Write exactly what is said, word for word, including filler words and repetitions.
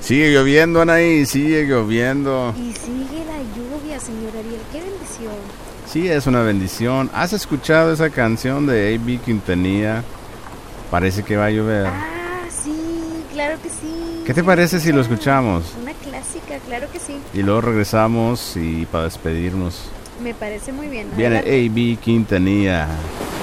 Sigue lloviendo, Anaí, sigue lloviendo. Y sigue la lluvia, señor Ariel. ¡Qué bendición! Sí, es una bendición. ¿Has escuchado esa canción de A B Quintanilla? Parece que va a llover. Ah, sí, claro que sí. ¿Qué te parece si lo escuchamos? Una clásica, claro que sí. Y luego regresamos y para despedirnos. Me parece muy bien. Viene Adelante. A B Quintanilla.